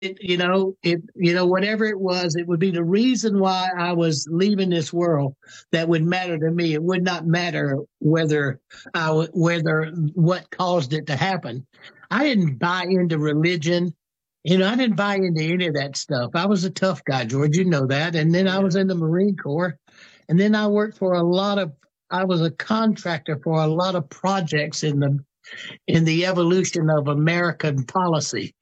whatever it was, it would be the reason why I was leaving this world that would matter to me. It would not matter whether what caused it to happen. I didn't buy into religion. I didn't buy into any of that stuff. I was a tough guy, George. You know that. And then I was in the Marine Corps, and then I worked for I was a contractor for a lot of projects in the evolution of American policy.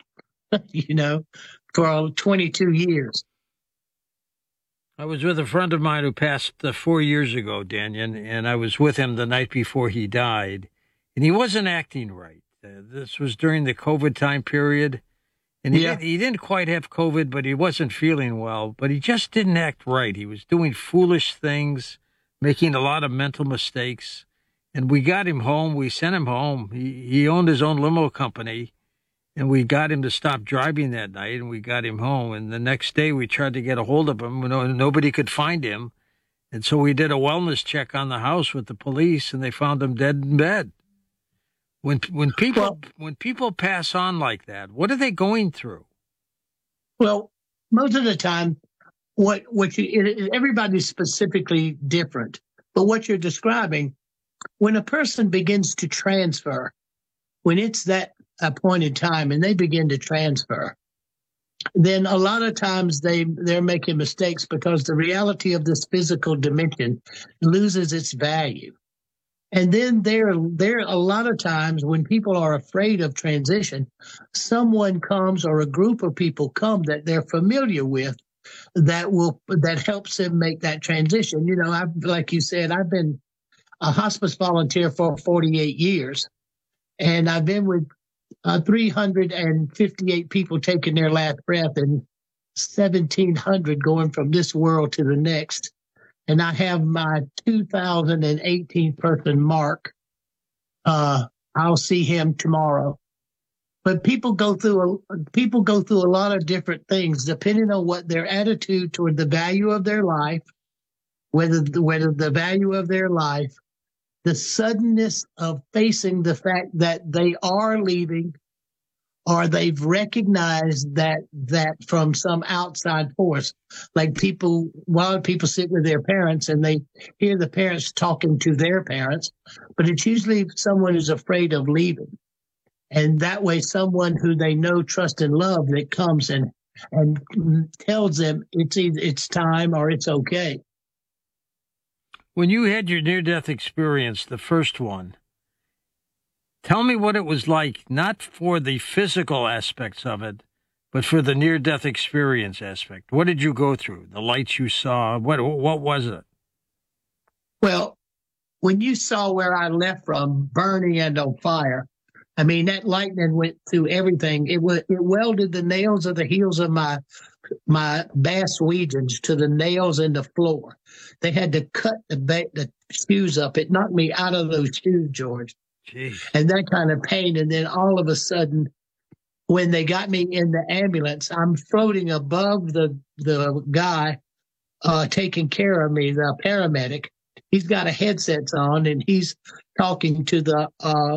For 22 years. I was with a friend of mine who passed 4 years ago, Daniel, and I was with him the night before he died, and he wasn't acting right. This was during the COVID time period, and he didn't quite have COVID, but he wasn't feeling well, but he just didn't act right. He was doing foolish things, making a lot of mental mistakes, and we got him home. We sent him home. He owned his own limo company. And we got him to stop driving that night, and we got him home. And the next day, we tried to get a hold of him. Nobody could find him. And so we did a wellness check on the house with the police, and they found him dead in bed. When people pass on like that, what are they going through? Well, most of the time, everybody's specifically different. But what you're describing, when a person begins to transfer, when it's that appointed time and they begin to transfer, then a lot of times they're making mistakes because the reality of this physical dimension loses its value. And then there are a lot of times when people are afraid of transition, someone comes or a group of people come that they're familiar with that helps them make that transition. Like you said, I've been a hospice volunteer for 48 years, and I've been with 358 people taking their last breath and 1,700 going from this world to the next. And I have my 2018 person, Mark. I'll see him tomorrow. But people go through a lot of different things depending on what their attitude toward the value of their life, whether the value of their life, the suddenness of facing the fact that they are leaving, or they've recognized that from some outside force. Like a lot of people sit with their parents and they hear the parents talking to their parents, but it's usually someone who's afraid of leaving. And that way, someone who they know, trust, and love that comes and tells them it's time or it's okay. When you had your near-death experience, the first one, tell me what it was like, not for the physical aspects of it, but for the near-death experience aspect. What did you go through? The lights you saw? What was it? Well, when you saw where I left from, burning and on fire, I mean, that lightning went through everything. It welded the nails of the heels of my bass Weejuns to the nails in the floor. They had to cut the shoes up. It knocked me out of those shoes, George. Jeez. And that kind of pain. And then all of a sudden, when they got me in the ambulance, I'm floating above the guy taking care of me, the paramedic. He's got a headset on and he's talking to the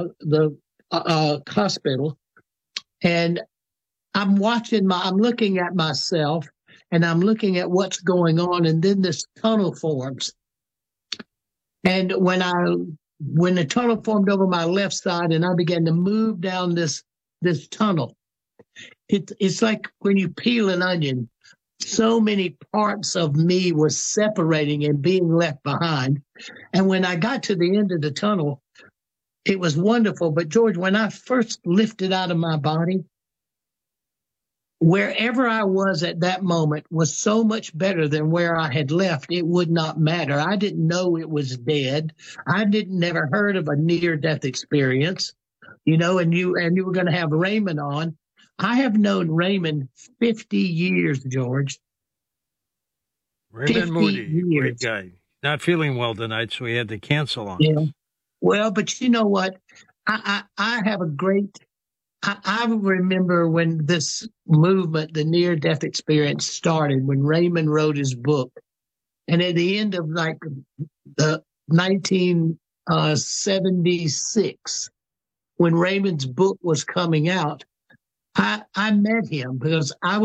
hospital. And I'm looking at myself and I'm looking at what's going on. And then this tunnel forms. And when the tunnel formed over my left side and I began to move down this tunnel, it's like when you peel an onion, so many parts of me were separating and being left behind. And when I got to the end of the tunnel, it was wonderful. But George, when I first lifted out of my body, wherever I was at that moment was so much better than where I had left. It would not matter. I didn't know it was dead. I never heard of a near-death experience, and you were going to have Raymond on. I have known Raymond 50 years, George. Raymond Moody, great guy. Not feeling well tonight, so he had to cancel on us. Well, but you know what? I have a great... I remember when this movement, the near-death experience, started, when Raymond wrote his book. And at the end of the 1976, when Raymond's book was coming out, I met him because I